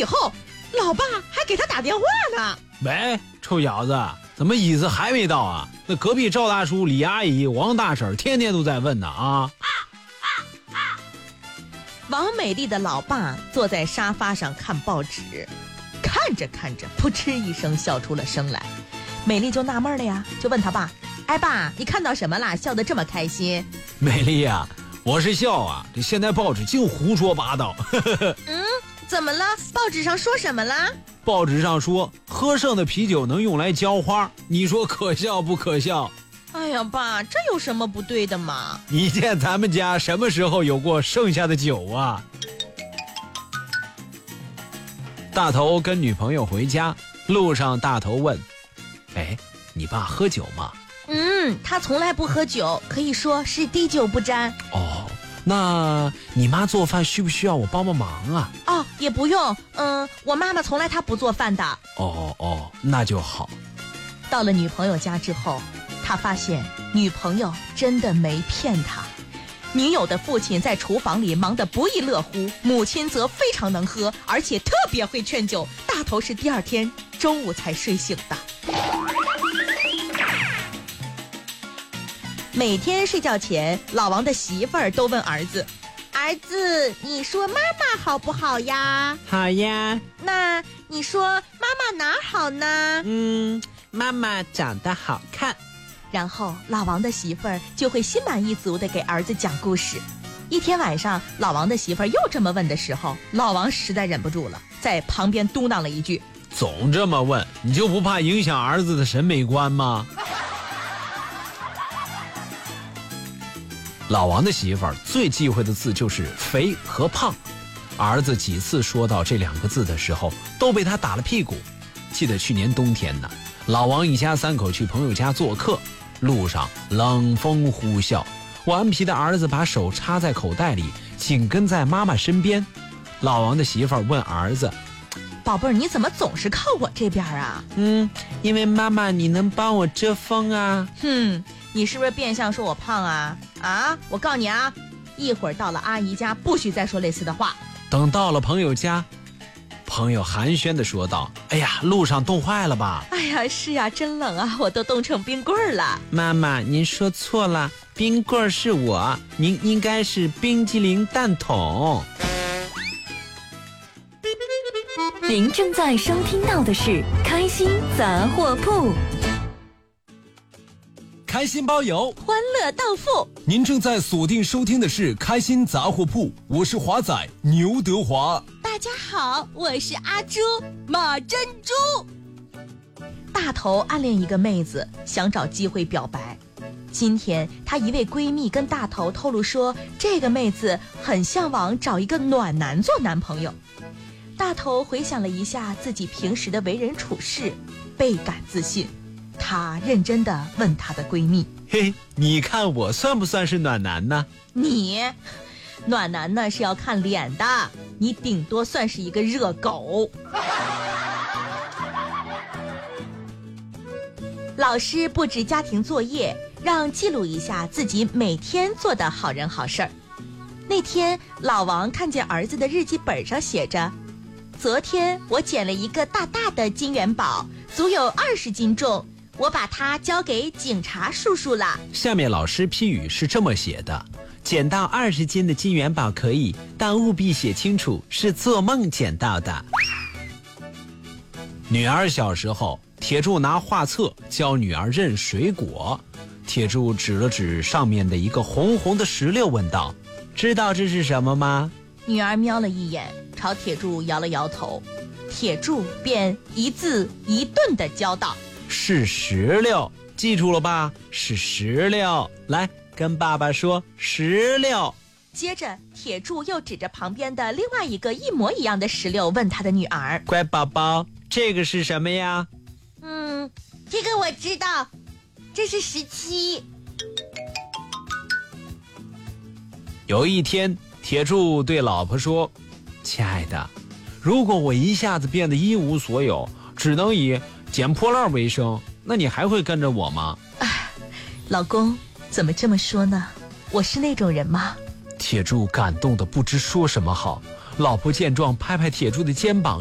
以后，老爸还给他打电话呢。 喂，臭小子，怎么椅子还没到啊？那隔壁赵大叔、李阿姨、王大婶天天都在问呢啊！ 王美丽的老爸坐在沙发上看报纸，看着看着，扑哧一声笑出了声来。美丽就纳闷了呀，就问他爸：“哎爸，你看到什么啦？笑得这么开心？” 美丽呀，我是笑啊，这现在报纸净胡说八道。 怎么了？报纸上说什么啦？ 报纸上说喝剩的啤酒能用来浇花，你说可笑不可笑？ 哎呀爸，这有什么不对的嘛？ 你见咱们家什么时候有过剩下的酒啊？大头跟女朋友回家，路上大头问：“哎，你爸喝酒吗？” 他从来不喝酒，可以说是滴酒不沾。 哦，那你妈做饭需不需要我帮帮忙啊？ 哦，也不用。我妈妈从来她不做饭的。 哦，那就好。 到了女朋友家之后，他发现女朋友真的没骗他。女友的父亲在厨房里忙得不亦乐乎，母亲则非常能喝，而且特别会劝酒。大头是第二天中午才睡醒的。每天睡觉前，老王的媳妇儿都问儿子：“儿子，你说妈妈好不好呀？”“ 好呀。”“ 那你说妈妈哪儿好呢？”“ 妈妈长得好看。” 然后老王的媳妇儿就会心满意足地给儿子讲故事。一天晚上，老王的媳妇儿又这么问的时候，老王实在忍不住了，在旁边嘟囔了一句：“ 总这么问，你就不怕影响儿子的审美观吗？”老王的媳妇儿最忌讳的字就是肥和胖，儿子几次说到这2个字的时候，都被他打了屁股。记得去年冬天呢，老王一家3口去朋友家做客，路上冷风呼啸，顽皮的儿子把手插在口袋里，紧跟在妈妈身边。老王的媳妇儿问儿子：“ 宝贝儿，你怎么总是靠我这边啊？”“ 因为妈妈你能帮我遮风啊。”“ 你是不是变相说我胖啊？我告诉你啊，一会儿到了阿姨家不许再说类似的话。” 等到了朋友家，朋友寒暄地说道：“哎呀，路上冻坏了吧？”“ 哎呀，是啊，真冷啊，我都冻成冰棍了。”“ 妈妈，您说错了，冰棍是我，您应该是冰激凌蛋筒。” 您正在收听到的是开心杂货铺。 开心包邮， 欢乐到付。 您正在锁定收听的是开心杂货铺，我是华仔牛德华。 大家好，我是阿朱马珍珠。大头暗恋一个妹子，想找机会表白。今天她一位闺蜜跟大头透露说，这个妹子很向往找一个暖男做男朋友。大头回想了一下自己平时的为人处事，倍感自信。她认真地问她的闺蜜：“ 嘿，你看我算不算是暖男呢？”“ 你暖男呢是要看脸的，你顶多算是一个热狗。”老师布置家庭作业，让记录一下自己每天做的好人好事儿。那天老王看见儿子的日记本上写着：“昨天我捡了一个大大的金元宝，足有20斤重，我把它交给警察叔叔了。” 下面老师批语是这么写的：“捡到20斤的金元宝可以，但务必写清楚是做梦捡到的。”女儿小时候，铁柱拿画册教女儿认水果。铁柱指了指上面的一个红红的石榴，问道：“知道这是什么吗？” 女儿瞄了一眼，朝铁柱摇了摇头。铁柱便一字一顿地教道：“ 是石榴，记住了吧？是石榴。来，跟爸爸说石榴。” 接着，铁柱又指着旁边的另外一个一模一样的石榴，问他的女儿：“ 乖宝宝，这个是什么呀？”“ 这个我知道，这是17。” 有一天，铁柱对老婆说：“亲爱的，如果我一下子变得一无所有，只能以捡破烂为生，那你还会跟着我吗？”“ 老公，怎么这么说呢？我是那种人吗？” 铁柱感动得不知说什么好。老婆见状，拍拍铁柱的肩膀